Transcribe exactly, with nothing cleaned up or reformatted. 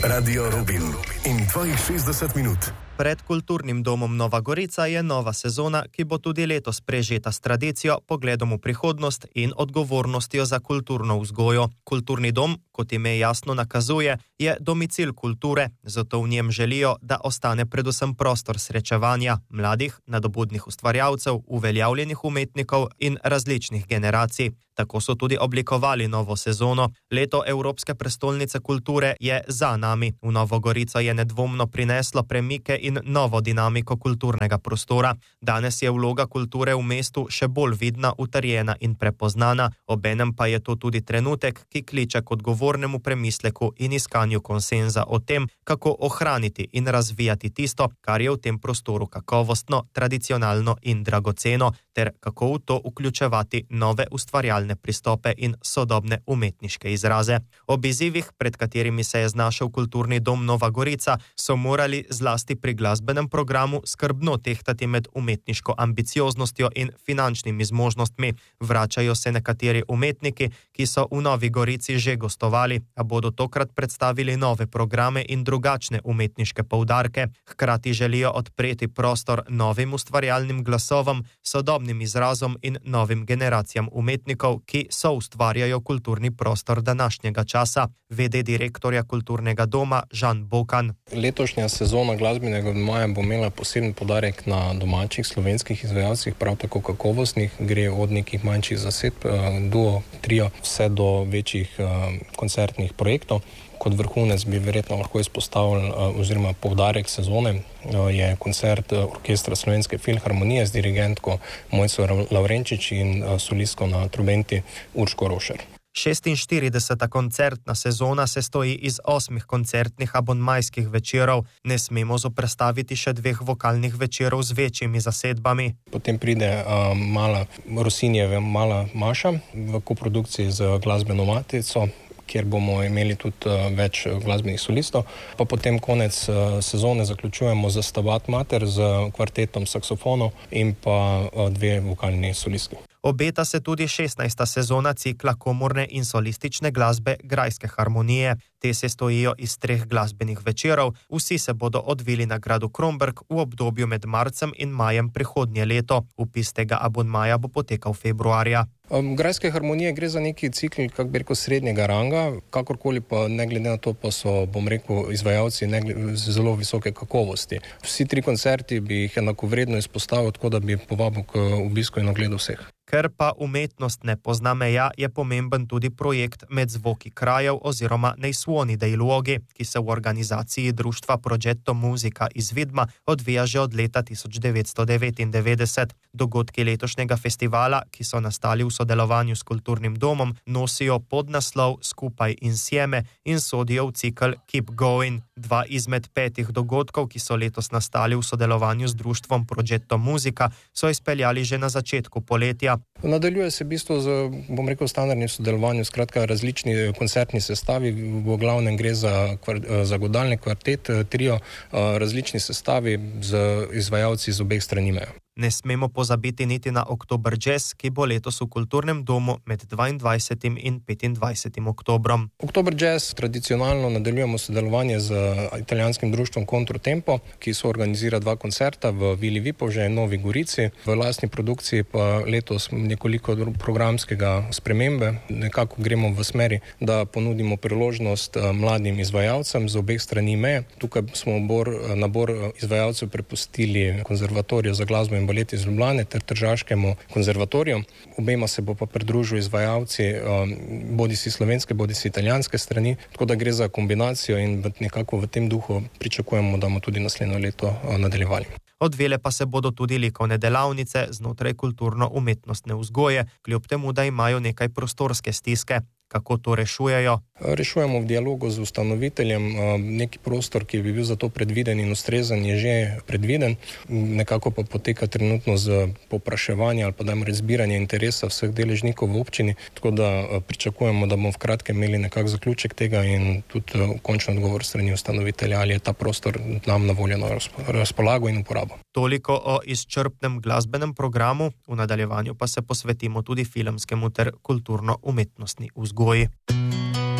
Radio Rubin in šestdeset minut. Pred kulturnim domom Nova Gorica je nova sezona, ki bo tudi letos prežeta s tradicijo, pogledom v prihodnost in odgovornostjo za kulturno vzgojo. Kulturni dom, kot ime jasno nakazuje, je domicil kulture, zato v njem želijo, da ostane predvsem prostor srečevanja mladih, nadobudnih ustvarjalcev, uveljavljenih umetnikov in različnih generacij. Tako so tudi oblikovali novo sezono. Leto Evropske prestolnice kulture je za nami. V Novo Gorico je nedvomno prineslo premike in novo dinamiko kulturnega prostora. Danes je vloga kulture v mestu še bolj vidna, utrjena in prepoznana, obenem pa je to tudi trenutek, ki kliče k odgovornemu premisleku in iskanju konsenza o tem, kako ohraniti in razvijati tisto, kar je v tem prostoru kakovostno, tradicionalno in dragoceno, ter kako v to vključevati nove ustvarjalne pristope in sodobne umetniške izraze. Ob izzivih, pred katerimi se je znašel kulturni dom Nova Gorica, so morali zlasti pri glasbenem programu skrbno tehtati med umetniško ambicioznostjo in finančnimi zmožnostmi. Vračajo se nekateri umetniki, ki so v Novi Gorici že gostovali, a bodo tokrat predstavili nove programe in drugačne umetniške poudarke. Hkrati želijo odpreti prostor novim ustvarjalnim glasovom, sodobnim izrazom in novim generacijam umetnikov, ki so ustvarjajo kulturni prostor današnjega časa. Vede direktorja kulturnega doma Žan Bokan. Letošnja sezona glasbenega doma bo imela poseben poudarek na domačih slovenskih izvajalcih, prav tako kakovostnih, gre od nekih manjših zasedb, duo, trio, vse do večjih koncertnih projektov. Kot vrhunec bi verjetno lahko izpostavili oziroma poudarek sezone je koncert Orkestra Slovenske filharmonije z dirigentko Mojco Lavrenčič in solistko na trobenti Urško Rošer. šestinštirideseta koncertna sezona se stoji iz osmih koncertnih abonmajskih večerov. Ne smemo zoperstaviti še dveh vokalnih večerov z večjimi zasedbami. Potem pride uh, mala Rosinjeva Mala Maša v koprodukciji z Glasbeno matico, kjer bomo imeli tudi uh, več glasbenih solistov. Pa potem konec uh, sezone zaključujemo z Stabat Mater, z kvartetom saksofonov in pa uh, dve vokalni solistki. Obeta se tudi šestnajsta sezona cikla komorne in solistične glasbe Grajske harmonije. Te se stojijo iz treh glasbenih večerov, vsi se bodo odvili na gradu Kromberk v obdobju med marcem in majem prihodnje leto. Vpis tega abonmaja bo potekal februarja. Um, Grajske harmonije gre za neki cikl, kako bi rekel, srednjega ranga, kakorkoli pa ne glede na to, pa so, bom rekel, izvajalci ne glede, zelo visoke kakovosti. Vsi tri koncerti bi jih enakovredno izpostavil, tako da bi povabil k obisku in ogledu vseh. Ker pa umetnost ne pozna meja, je pomemben tudi projekt Med zvoki krajev oziroma Nejsvoni dialogi, ki se v organizaciji društva Progetto Musica iz Vidma odvija že od leta tisoč devetsto devetindevetdeset. Dogodki letošnjega festivala, ki so nastali v sodelovanju s kulturnim domom, nosijo podnaslov Skupaj in sjeme in sodijo v cikl Keep Going. Dva izmed petih dogodkov, ki so letos nastali v sodelovanju z društvom Progetto Musica, so izpeljali že na začetku poletja. Nadaljuje se v bistvu z, bom rekel, standardnim sodelovanjem, skratka različni koncertni sestavi, v glavnem gre za, za godalni kvartet, trio, različni sestavi z izvajalci z obeh strani meje. Ne smemo pozabiti niti na Oktober Jazz, ki bo letos v kulturnem domu med dvaindvajsetim in petindvajsetim oktobrom. Oktober Jazz tradicionalno nadaljujemo sodelovanje z italijanskim društvom Controtempo, ki so organizira dva koncerta v Vili Vipavže in Novi Gorici. V lastni produkciji pa letos nekoliko programskega spremembe. Nekako gremo v smeri, da ponudimo priložnost mladim izvajalcem z obeh strani meje. Tukaj smo bor, nabor izvajalcev prepustili Konzervatoriju za glasbo in balet iz Ljubljane ter Tržaškemu konzervatoriju. Obema se bo pa pridružil izvajalci um, bodisi slovenske, bodisi italijanske strani, tako da gre za kombinacijo in nekako v tem duhu pričakujemo, da bomo tudi naslednje leto uh, nadaljevali. Odvile pa se bodo tudi likovne delavnice znotraj kulturno-umetnostne vzgoje, kljub temu, da imajo nekaj prostorske stiske. Kako to rešujejo? Rešujemo v dialogu z ustanoviteljem. Neki prostor, ki bi bil za to predviden in ustrezen, je že predviden. Nekako pa poteka trenutno z povpraševanjem ali pa dajmo reči zbiranje interesa vseh deležnikov v občini, tako da pričakujemo, da bomo v kratkem imeli nekak zaključek tega in tudi končni odgovor strani ustanovitelja, ali je ta prostor nam na voljo na razpolago in uporabo. Toliko o izčrpnem glasbenem programu, v nadaljevanju pa se posvetimo tudi filmskemu ter kulturno-umetnostni vzgoji.